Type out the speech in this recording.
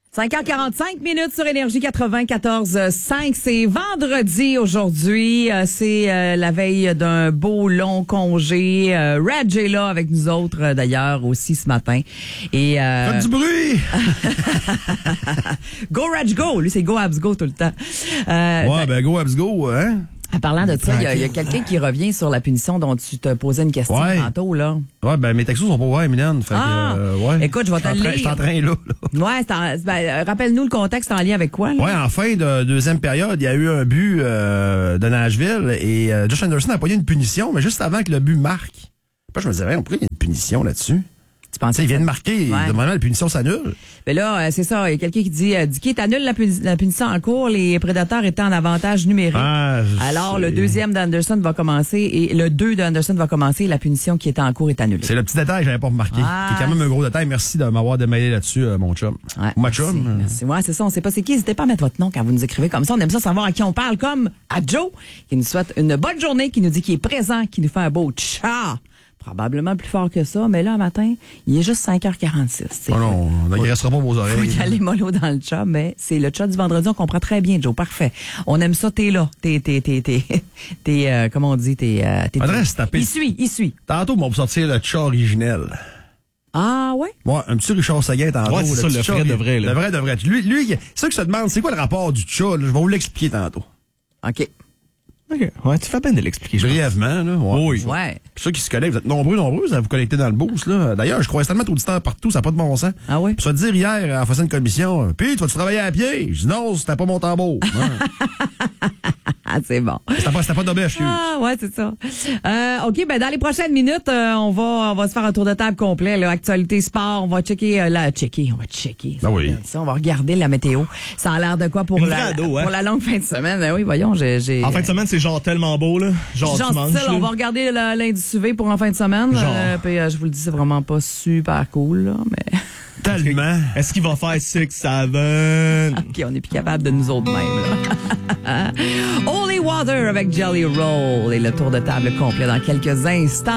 5h45 minutes sur Énergie 94.5. C'est vendredi aujourd'hui. C'est la veille d'un beau long congé. Reg est là avec nous autres d'ailleurs aussi ce matin. Et faites du bruit! Go Reg Go! Lui, c'est Go Abs Go tout le temps. Go Abs Go, hein? En parlant de ça, il y a quelqu'un qui revient sur la punition dont tu te posais une question tantôt, là. Ouais, mes textos sont pas ouverts, Mylène. Écoute, je vais te le lire. Je suis en train là. Ouais, rappelle-nous le contexte en lien avec quoi, là? Ouais, en fin de deuxième période, il y a eu un but de Nashville et Josh Anderson a pas eu une punition, mais juste avant que le but marque. Puis je me disais, pourquoi il y a une punition là-dessus? Tu pensais il vient de marquer, normalement, la punition s'annule. Mais là, c'est ça, il y a quelqu'un qui dit Dicky annule la punition en cours, les prédateurs étant en avantage numérique. Alors, le deuxième d'Anderson va commencer et le 2 d'Anderson va commencer et la punition qui était en cours est annulée. C'est le petit détail que j'avais pas remarqué. Qui est quand même un gros détail. Merci de m'avoir démêlé là-dessus, mon chum. Ouais, ma chum. Merci. Ouais, c'est ça, on sait pas c'est qui. N'hésitez pas à mettre votre nom quand vous nous écrivez comme ça. On aime ça savoir à qui on parle, comme à Joe, qui nous souhaite une bonne journée, qui nous dit qu'il est présent, qui nous fait un beau tcha. Probablement plus fort que ça, mais là, un matin, il est juste 5h46. Oh non, on n'agressera pas vos oreilles. Faut y aller mollo dans le chat, mais c'est le chat du vendredi, on comprend très bien, Joe. Parfait. On aime ça, t'es là. Comment on dit, Adresse tapée. Il suit. Tantôt, on va sortir le chat originel. Ah, ouais? Ouais, un petit Richard Seguin tantôt. Ouais, c'est ça, le vrai de vrai, là. Le vrai de vrai. Lui, c'est ça que je te demande, c'est quoi le rapport du chat, là? Je vais vous l'expliquer tantôt. OK. Ouais, tu fais bien de l'expliquer. Brièvement, là. Oui. Ouais. Ceux qui se connectent, vous êtes nombreux à vous connecter dans le boost, là. D'ailleurs, je croise tellement d'auditeurs partout, ça n'a pas de bon sens. Ah oui? Puis ça te dire hier, en faisant une commission, puis tu vas-tu travailler à pied? Je dis non, c'était pas mon tambour. Ah, c'est bon. C'était pas d'obèche, Ah, ouais, c'est ça. OK, dans les prochaines minutes, on va se faire un tour de table complet, là. Actualité sport, on va checker, on va checker. Ah oui. Ça, on va regarder la météo. Ça a l'air de quoi pour pour la longue fin de semaine? Ben oui, voyons, j'ai. En fin de semaine, c'est genre tellement beau, là. Genre dimanche. On va regarder l'indice UV pour en fin de semaine. Puis je vous le dis, c'est vraiment pas super cool, là, mais. Tellement. Est-ce qu'il va faire 6-7? OK, on n'est plus capable de nous autres mêmes, là. Holy Water avec Jelly Roll et le tour de table complet dans quelques instants.